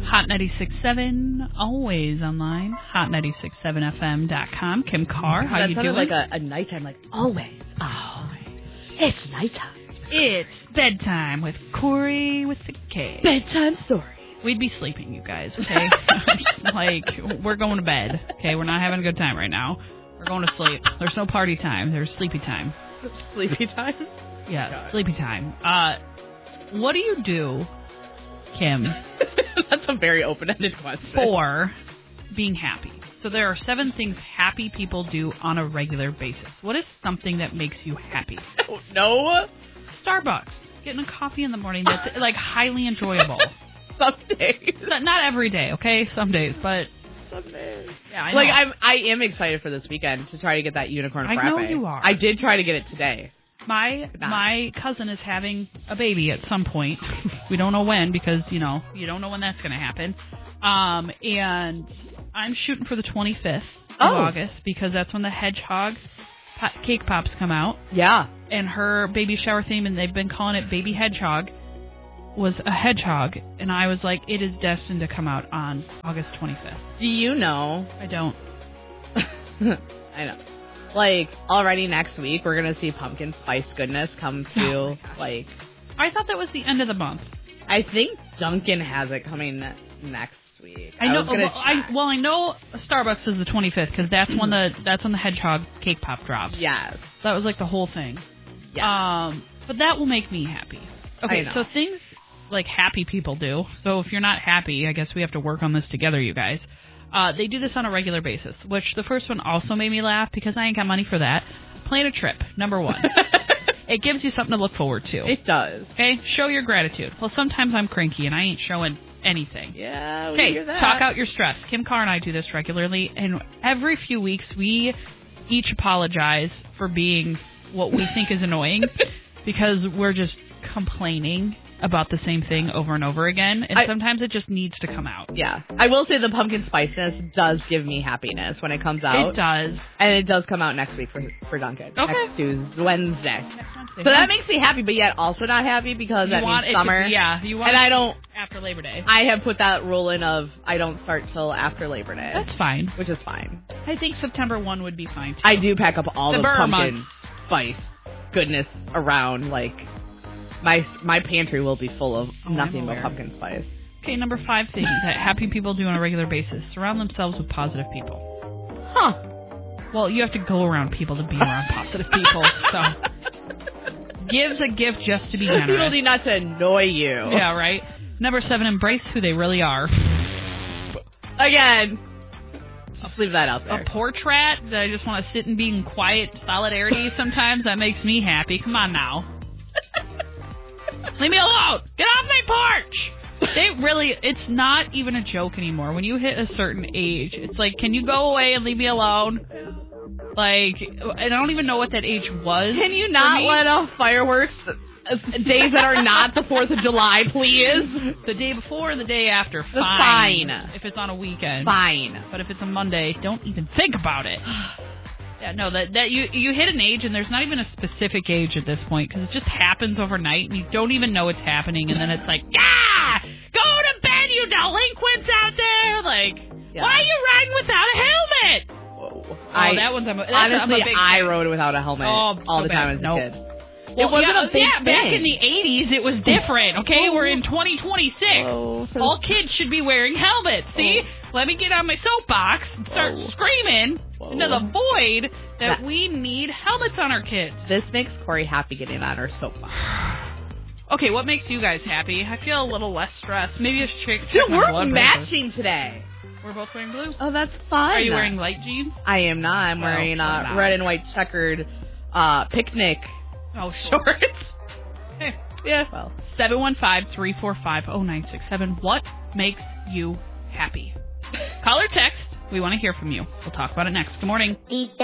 Hot 96.7, always online. Hot967fm.com. Kim Carr, how you doing? That sounded like a nighttime, like always. It's nighttime. It's bedtime with Corey with the K. Bedtime story. We'd be sleeping, you guys, okay? We're going to bed, okay? We're not having a good time right now. We're going to sleep. There's no party time. There's sleepy time. Sleepy time? Yeah, sleepy time. What do you do, Kim? That's a very open-ended question. For being happy. So there are 7 things happy people do on a regular basis. What is something that makes you happy? No. Starbucks. Getting a coffee in the morning that's like highly enjoyable. Some days. Not every day, okay? Some days, but some days. Yeah, I know. I am excited for this weekend to try to get that unicorn frappe. I know you are. I did try to get it today. My cousin is having a baby at some point. We don't know when because, you don't know when that's going to happen. And I'm shooting for the 25th of August because that's when the hedgehog cake pops come out. Yeah. And her baby shower theme, and they've been calling it Baby Hedgehog, was a hedgehog. And I was like, it is destined to come out on August 25th. Do you know? I don't. I know. Already next week, we're going to see pumpkin spice goodness come to, I thought that was the end of the month. I think Dunkin' has it coming next week. I know. I know Starbucks is the 25th because that's when the hedgehog cake pop drops. Yes. That was the whole thing. Yeah. But that will make me happy. Okay, so things happy people do. So if you're not happy, I guess we have to work on this together, you guys. They do this on a regular basis, which the first one also made me laugh because I ain't got money for that. Plan a trip, number 1. It gives you something to look forward to. It does. Okay? Show your gratitude. Well, sometimes I'm cranky and I ain't showing anything. Yeah, we hear that. Talk out your stress. Kim Carr and I do this regularly, and every few weeks we each apologize for being what we think is annoying because we're just complaining about the same thing over and over again, and sometimes it just needs to come out. Yeah. I will say the pumpkin spiciness does give me happiness when it comes out. It does. And it does come out next week for Dunkin'. Okay. Next Tuesday, Wednesday. So that makes me happy, but yet also not happy because that means summer. You want and I don't... After Labor Day. I have put that rule in of I don't start till after Labor Day. That's fine. Which is fine. I think September 1 would be fine, too. I do pack up all the pumpkin months. Spice goodness around, My pantry will be full of nothing but pumpkin spice. Okay, number 5 thing that happy people do on a regular basis. Surround themselves with positive people. Huh. Well, you have to go around people to be around positive people, so... Gives a gift just to be generous. People need not to annoy you. Yeah, right? Number 7, embrace who they really are. Again. Just leave that out there. A portrait that I just want to sit and be in quiet solidarity sometimes, that makes me happy. Come on now. Leave me alone! Get off my porch! It's not even a joke anymore. When you hit a certain age, it's like, can you go away and leave me alone? And I don't even know what that age was. Can you not let off fireworks days that are not the 4th of July, please? The day before and the day after, fine. If it's on a weekend. Fine. But if it's a Monday, don't even think about it. Yeah, no, that you hit an age, and there's not even a specific age at this point, because it just happens overnight, and you don't even know it's happening, and then it's like, go to bed, you delinquents out there! Why are you riding without a helmet? Whoa. That one's honestly, I'm a big I rode without a helmet all the time as a kid. Well, it wasn't a big thing. Back in the 80s, it was different, okay? We're in 2026. All kids should be wearing helmets, see? Let me get on my soapbox and start screaming into the void that we need helmets on our kids. This makes Corey happy getting on her soapbox. Okay, what makes you guys happy? I feel a little less stressed. Maybe I should check my we're blood matching pressure. today. We're both wearing blue? Oh, that's fine. Are you wearing light jeans? I am not. I'm wearing red and white checkered picnic shorts. Yeah. Well, 715-345-0967. What makes you happy? Call or text. We want to hear from you. We'll talk about it next. Good morning.